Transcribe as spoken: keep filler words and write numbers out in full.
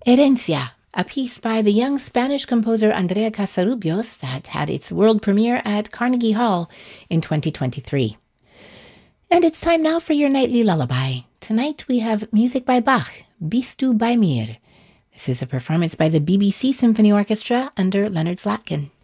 Herencia, a piece by the young Spanish composer Andrea Casarubios that had its world premiere at Carnegie Hall in twenty twenty-three. And it's time now for your nightly lullaby. Tonight we have music by Bach, Bist du bei mir. This is a performance by the B B C Symphony Orchestra under Leonard Slatkin.